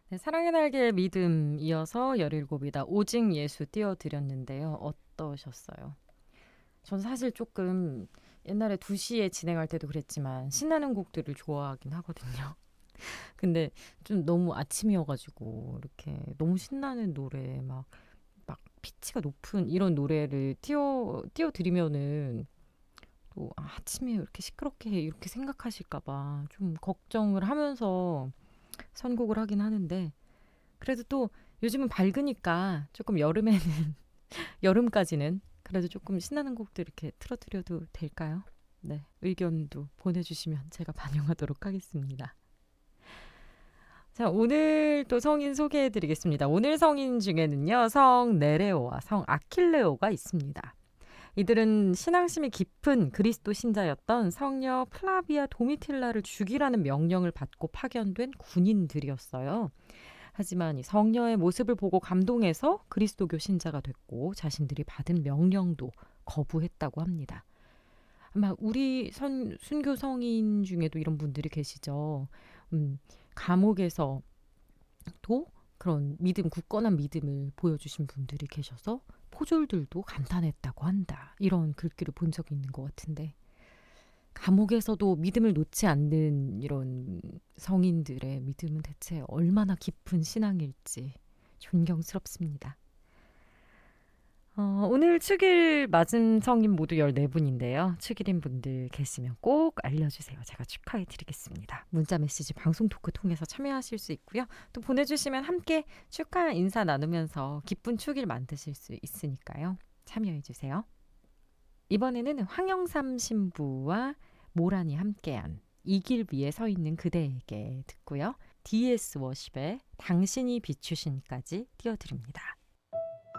네, 사랑의 날개의 믿음 이어서 17이다 오직 예수 띄워드렸는데요. 어떠셨어요? 전 사실 조금 옛날에 2시에 진행할 때도 그랬지만 신나는 곡들을 좋아하긴 하거든요. 근데 좀 너무 아침이어가지고 이렇게 너무 신나는 노래 막 피치가 높은 이런 노래를 띄워드리면은 또 아침에 이렇게 시끄럽게 이렇게 생각하실까봐 좀 걱정을 하면서 선곡을 하긴 하는데 그래도 또 요즘은 밝으니까 조금 여름에는 여름까지는 그래도 조금 신나는 곡들 이렇게 틀어드려도 될까요? 네, 의견도 보내주시면 제가 반영하도록 하겠습니다. 자, 오늘 또 성인 소개해드리겠습니다. 오늘 성인 중에는요, 성 네레오와 성 아킬레오가 있습니다. 이들은 신앙심이 깊은 그리스도 신자였던 성녀 플라비아 도미틸라를 죽이라는 명령을 받고 파견된 군인들이었어요. 하지만 이 성녀의 모습을 보고 감동해서 그리스도교 신자가 됐고 자신들이 받은 명령도 거부했다고 합니다. 아마 우리 순교 성인 중에도 이런 분들이 계시죠. 감옥에서도 그런 굳건한 믿음을 보여주신 분들이 계셔서 포졸들도 감탄했다고 한다. 이런 글귀를 본 적이 있는 것 같은데 감옥에서도 믿음을 놓지 않는 이런 성인들의 믿음은 대체 얼마나 깊은 신앙일지 존경스럽습니다. 오늘 축일 맞은 성인 모두 14분인데요. 축일인 분들 계시면 꼭 알려주세요. 제가 축하해 드리겠습니다. 문자 메시지 방송 토크 통해서 참여하실 수 있고요. 또 보내주시면 함께 축하 인사 나누면서 기쁜 축일 만드실 수 있으니까요. 참여해 주세요. 이번에는 황영삼 신부와 모란이 함께한 이 길 위에 서 있는 그대에게 듣고요. DS 워십의 당신이 비추신까지 띄워드립니다.